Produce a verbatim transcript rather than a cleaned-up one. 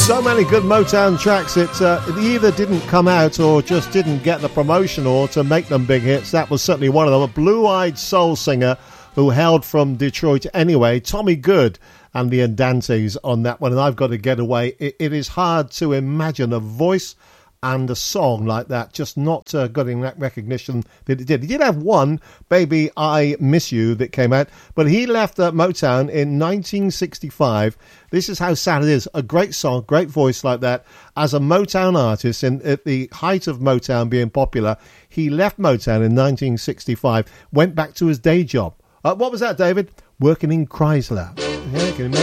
So many good Motown tracks. It, uh, it either didn't come out or just didn't get the promotion or to make them big hits. That was certainly one of them. A blue-eyed soul singer who hailed from Detroit anyway, Tommy Good and the Andantes on that one. And I've Got to Get Away. It, it is hard to imagine a voice and a song like that just not uh, getting that recognition that it did. He did have one, Baby I Miss You, that came out, but he left uh, Motown in nineteen sixty-five. This is how sad it is. A great song, great voice like that. As a Motown artist, in, at the height of Motown being popular, he left Motown in nineteen sixty-five, went back to his day job. Uh, what was that, David? Working in Chrysler. Yeah, can you